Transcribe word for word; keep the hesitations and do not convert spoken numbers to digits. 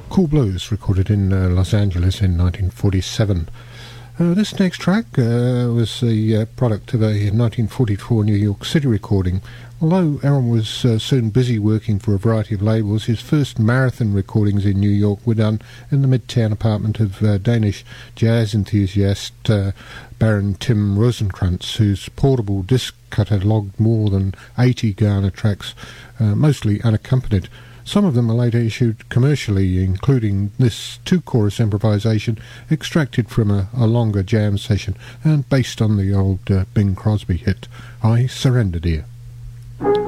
Cool Blues, recorded in uh, Los Angeles in nineteen forty-seven. Uh, this next track uh, was the uh, product of a nineteen forty-four New York City recording. Although Aaron was uh, soon busy working for a variety of labels, his first marathon recordings in New York were done in the midtown apartment of uh, Danish jazz enthusiast uh, Baron Tim Rosenkrantz, whose portable disc cutter logged more than eighty Garner tracks, uh, mostly unaccompanied. Some of them are later issued commercially, including this two-chorus improvisation extracted from a, a longer jam session and based on the old uh, Bing Crosby hit, I Surrender Dear.